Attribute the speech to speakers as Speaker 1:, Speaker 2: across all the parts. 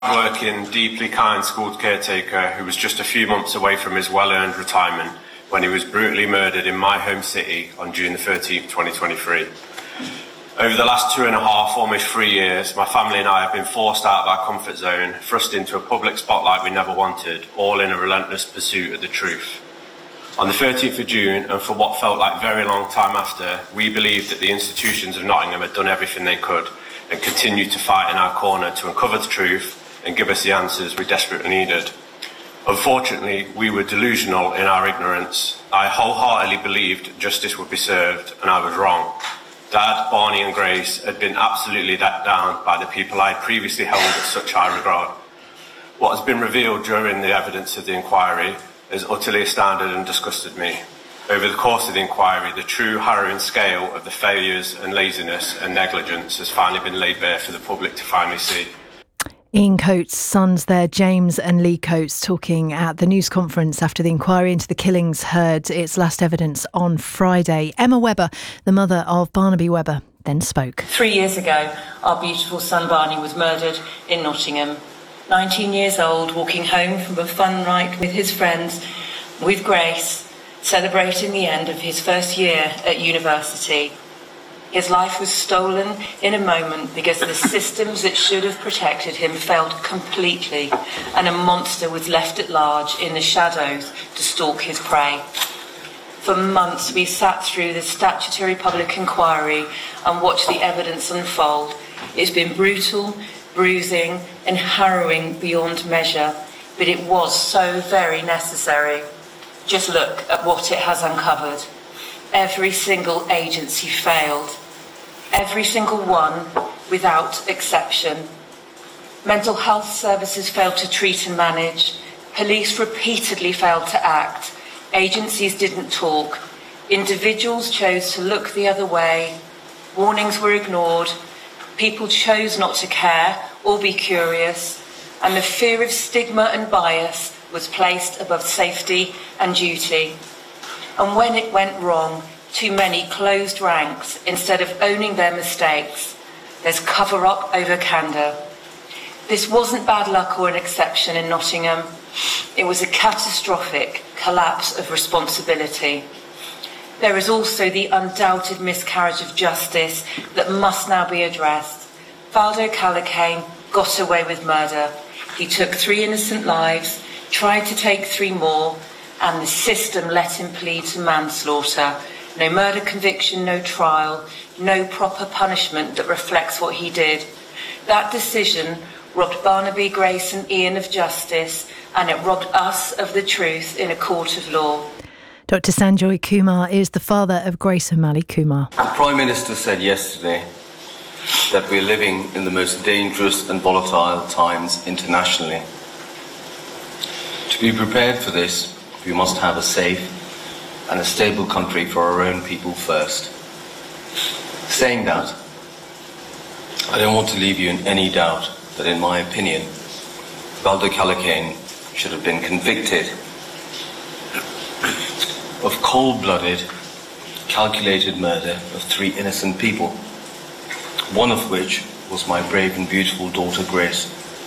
Speaker 1: Working, deeply kind school caretaker who was just a few months away from his well-earned retirement when he was brutally murdered in my home city on June the 13th, 2023. Over the last 2.5, almost 3 years, my family and I have been forced out of our comfort zone, thrust into a public spotlight we never wanted, all in a relentless pursuit of the truth. On the 13th of June, and for what felt like a very long time after, we believed that the institutions of Nottingham had done everything they could and continued to fight in our corner to uncover the truth and give us the answers we desperately needed. Unfortunately, we were delusional in our ignorance. I wholeheartedly believed justice would be served, and I was wrong. Dad, Barney and Grace had been absolutely let down by the people I had previously held in such high regard. What has been revealed during the evidence of the inquiry has utterly astounded and disgusted me. Over the course of the inquiry, the true harrowing scale of the failures and laziness and negligence has finally been laid bare for the public to finally see.
Speaker 2: Ian Coates' sons there, James and Lee Coates, talking at the news conference after the inquiry into the killings heard its last evidence on Friday. Emma Webber, the mother of Barnaby Webber, then spoke.
Speaker 3: 3 years ago, our beautiful son Barney was murdered in Nottingham. 19 years old, walking home from a fun night with his friends, with Grace, celebrating the end of his first year at university. His life was stolen in a moment because the systems that should have protected him failed completely, and a monster was left at large in the shadows to stalk his prey. For months we sat through the statutory public inquiry and watched the evidence unfold. It's been brutal, bruising and harrowing beyond measure, but it was so very necessary. Just look at what it has uncovered. Every single agency failed. Every single one, without exception. Mental health services failed to treat and manage. Police repeatedly failed to act. Agencies didn't talk. Individuals chose to look the other way. Warnings were ignored. People chose not to care or be curious. And the fear of stigma and bias was placed above safety and duty. And when it went wrong, too many closed ranks instead of owning their mistakes. There's cover-up over candour. This wasn't bad luck or an exception in Nottingham. It was a catastrophic collapse of responsibility. There is also the undoubted miscarriage of justice that must now be addressed. Valdo Callicane got away with murder. He took 3 innocent lives, tried to take 3 more, and the system let him plead to manslaughter. No murder conviction, no trial, no proper punishment that reflects what he did. That decision robbed Barnaby, Grace and Ian of justice, and it robbed us of the truth in a court of law.
Speaker 2: Dr Sanjoy Kumar is the father of Grace O'Malley Kumar.
Speaker 4: The Prime Minister said yesterday that we're living in the most dangerous and volatile times internationally. To be prepared for this, we must have a safe and a stable country for our own people first. Saying that, I don't want to leave you in any doubt that, in my opinion, Valdo Callicane should have been convicted of cold-blooded, calculated murder of 3 innocent people, one of which was my brave and beautiful daughter Grace.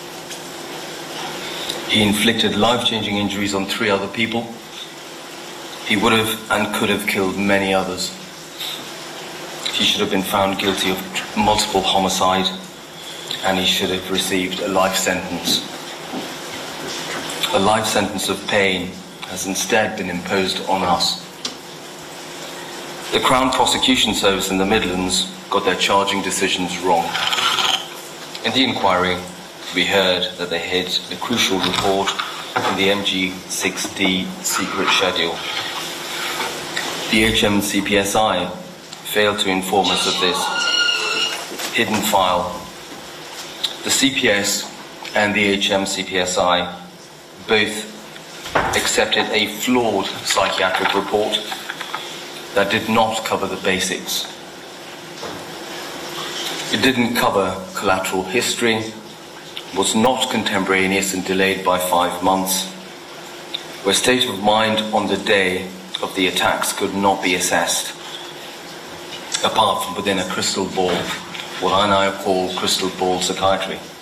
Speaker 4: He inflicted life-changing injuries on 3 other people. He would have and could have killed many others. He should have been found guilty of multiple homicide, and he should have received a life sentence. A life sentence of pain has instead been imposed on us. The Crown Prosecution Service in the Midlands got their charging decisions wrong. In the inquiry, we heard that they hid a crucial report in the MG6D secret schedule. The HMCPSI failed to inform us of this hidden file. The CPS and the HMCPSI both accepted a flawed psychiatric report that did not cover the basics. It didn't cover collateral history, was not contemporaneous and delayed by 5 months, where state of mind on the day of the attacks could not be assessed, apart from within a crystal ball, what I now call crystal ball psychiatry.